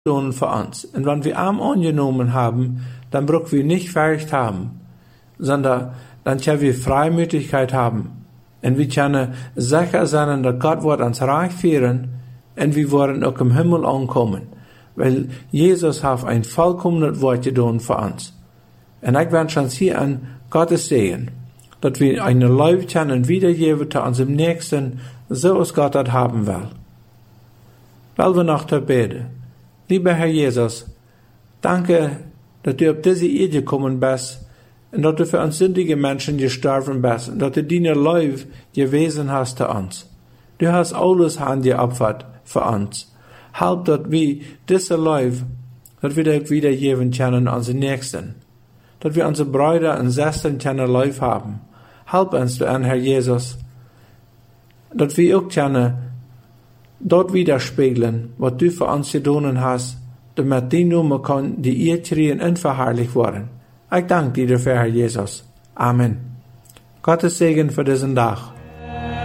tun für uns. Und wenn wir arm angenommen haben, dann brauchen wir nicht Furcht haben, sondern dann können wir Freimütigkeit haben. Und wir können sicher sein, dass Gott wird uns reich führen und wir werden auch im Himmel ankommen. Weil Jesus hat ein vollkommenes Wort getan für uns. Und ich wünsche uns hier an Gottes Segen, dass wir eine Leben können wiedergeben zu unserem Nächsten, so als Gott das haben will. Weil wir noch beten. Lieber Herr Jesus, danke, dass du auf diese Erde gekommen bist und dass du für uns sündige Menschen gestorben bist und dass du deine Leben gewesen hast zu uns. Du hast alles angeopfert für uns. Halb, dass wir diese Leben, dass wir das wiedergeben können an unseren Nächsten. Dass wir unsere Brüder und Schwestern können Leben haben. Halb uns, du an Herr Jesus, dass wir auch können dort widerspiegeln, was du für uns getan hast, damit die Nummer kann, die ihr kriegen und verherrlicht worden. Ich danke dir dafür, Herr Jesus. Amen. Gottes Segen für diesen Tag.